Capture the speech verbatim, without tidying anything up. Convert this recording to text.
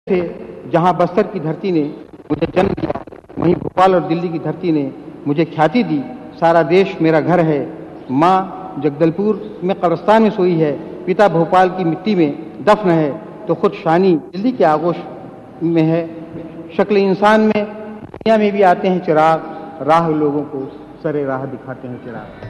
थे जहां बस्तर की धरती ने मुझे जन्म दिया, वहीं भोपाल और दिल्ली की धरती ने मुझे ख्याति दी। सारा देश मेरा घर है। माँ जगदलपुर में कब्रिस्तान में सोई है, पिता भोपाल की मिट्टी में दफन है, तो खुद शानी दिल्ली के आगोश में है। शक्ल इंसान में दुनिया में भी आते हैं चिराग, राह लोगों को सरे राह दिखाते हैं चिराग।